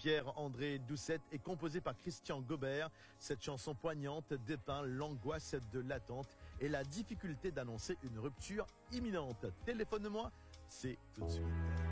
Pierre-André Doucette est composé par Christian Gobert. Cette chanson poignante dépeint l'angoisse de l'attente et la difficulté d'annoncer une rupture imminente. Téléphone-moi, c'est tout de suite.